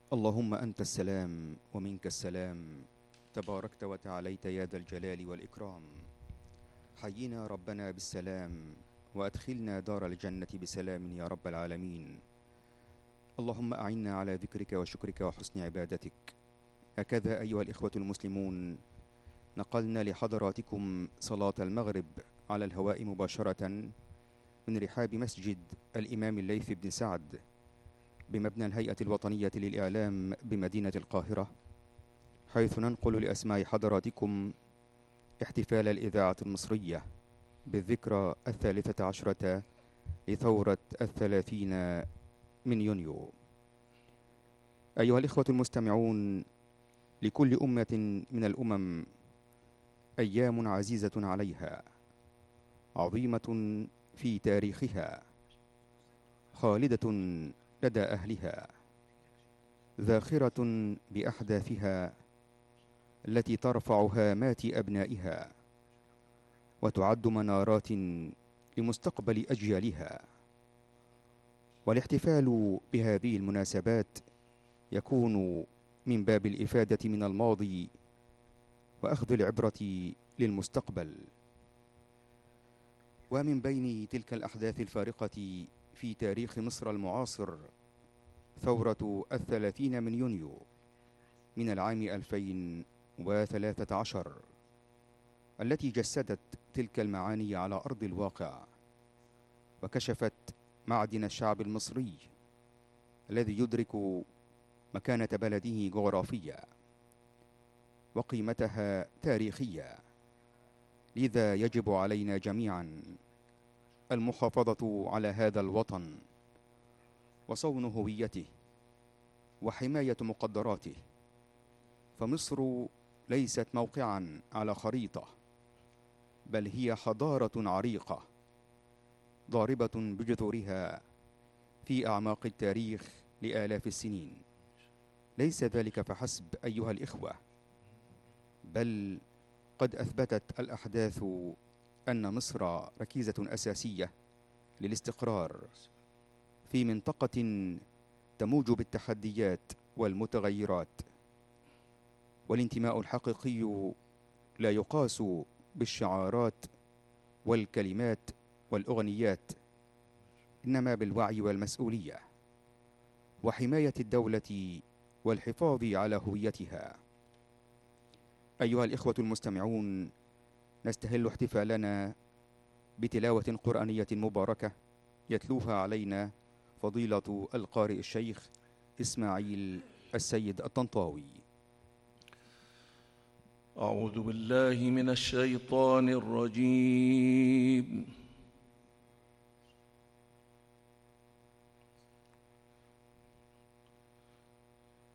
اللهم أنت السلام ومنك السلام، تباركت وتعاليت يا ذا الجلال والإكرام. حينا ربنا بالسلام وأدخلنا دار الجنة بسلام يا رب العالمين. اللهم أعنا على ذكرك وشكرك وحسن عبادتك. هكذا أيها الإخوة المسلمون، نقلنا لحضراتكم صلاة المغرب على الهواء مباشرة من رحاب مسجد الإمام الليث بن سعد بمبنى الهيئة الوطنية للإعلام بمدينة القاهرة، حيث ننقل لأسماع حضراتكم احتفال الإذاعة المصرية بالذكرى 13 لثورة 30 من يونيو. أيها الإخوة المستمعون، لكل أمة من الأمم أيام عزيزة عليها، عظيمة في تاريخها، خالدة لدى أهلها، ذاخرة بأحداثها التي ترفع هامات أبنائها وتعد منارات لمستقبل أجيالها. والاحتفال بهذه المناسبات يكون من باب الإفادة من الماضي وأخذ العبرة للمستقبل. ومن بين تلك الأحداث الفارقة في تاريخ مصر المعاصر ثورة 30 من يونيو من العام 2013، التي جسدت تلك المعاني على أرض الواقع، وكشفت معدن الشعب المصري الذي يدرك مكانة بلده جغرافيا وقيمتها تاريخية. لذا يجب علينا جميعا المحافظة على هذا الوطن وصون هويته وحماية مقدراته، فمصر ليست موقعا على خريطة، بل هي حضارة عريقة ضاربة بجذورها في أعماق التاريخ لآلاف السنين. ليس ذلك فحسب أيها الإخوة، بل قد أثبتت الأحداث أن مصر ركيزة أساسية للاستقرار في منطقة تموج بالتحديات والمتغيرات. والانتماء الحقيقي لا يقاس بالشعارات والكلمات والأغنيات، إنما بالوعي والمسؤولية وحماية الدولة والحفاظ على هويتها. أيها الإخوة المستمعون، نستهل احتفالنا بتلاوة قرآنية مباركة يتلوها علينا فضيلة القارئ الشيخ إسماعيل السيد الطنطاوي. أعوذ بالله من الشيطان الرجيم.